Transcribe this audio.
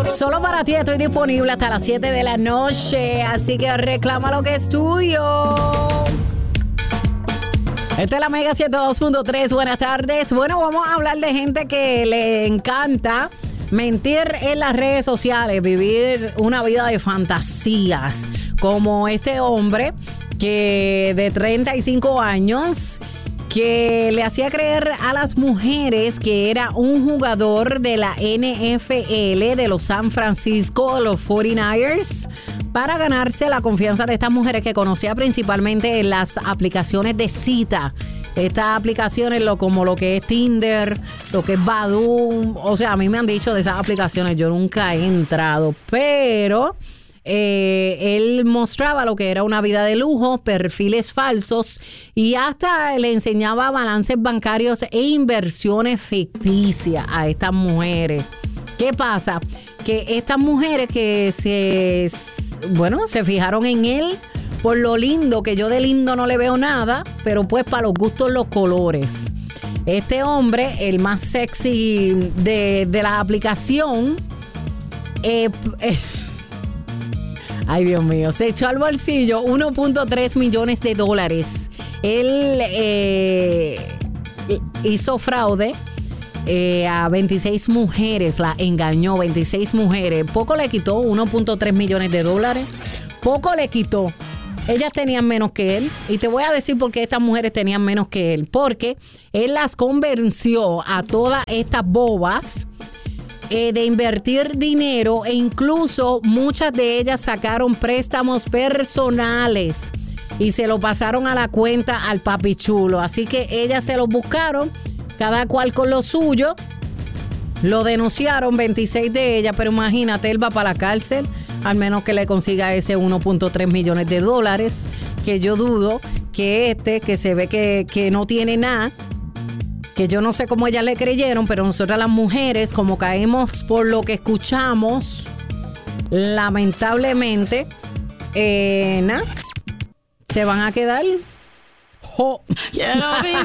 Solo para ti estoy disponible hasta las 7 de la noche, así que reclama lo que es tuyo. Esta es la Mega 102.3. Buenas tardes. Bueno, vamos a hablar de gente que le encanta mentir en las redes sociales, vivir una vida de fantasías, como este hombre que de 35 años que le hacía creer a las mujeres que era un jugador de la NFL de los San Francisco, los 49ers, para ganarse la confianza de estas mujeres que conocía principalmente en las aplicaciones de cita. Estas aplicaciones como lo que es Tinder, lo que es Badoo, o sea, a mí me han dicho de esas aplicaciones, yo nunca he entrado, pero él mostraba lo que era una vida de lujo, perfiles falsos y hasta le enseñaba balances bancarios e inversiones ficticias a estas mujeres. ¿Qué pasa? Que estas mujeres que se fijaron en él por lo lindo, que yo de lindo no le veo nada, pero pues para los gustos los colores. Este hombre, el más sexy de la aplicación, ay, Dios mío, se echó al bolsillo 1.3 millones de dólares. Él hizo fraude a 26 mujeres, la engañó, 26 mujeres. Poco le quitó, 1.3 millones de dólares. Poco le quitó. Ellas tenían menos que él. Y te voy a decir por qué estas mujeres tenían menos que él. Porque él las convenció a todas estas bobas de invertir dinero, e incluso muchas de ellas sacaron préstamos personales y se lo pasaron a la cuenta al papi chulo. Así que ellas se los buscaron, cada cual con lo suyo. Lo denunciaron 26 de ellas, pero imagínate, él va para la cárcel, al menos que le consiga ese 1.3 millones de dólares, que yo dudo que que se ve que no tiene nada, que yo no sé cómo ellas le creyeron, pero nosotras las mujeres, como caemos por lo que escuchamos, lamentablemente, se van a quedar. Quiero vivir